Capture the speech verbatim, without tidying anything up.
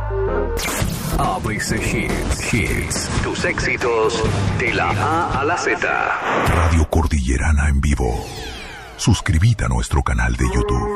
A B C Hits, Hits, tus éxitos de la A a la Z. Radio Cordillerana en vivo. Suscríbete a nuestro canal de YouTube.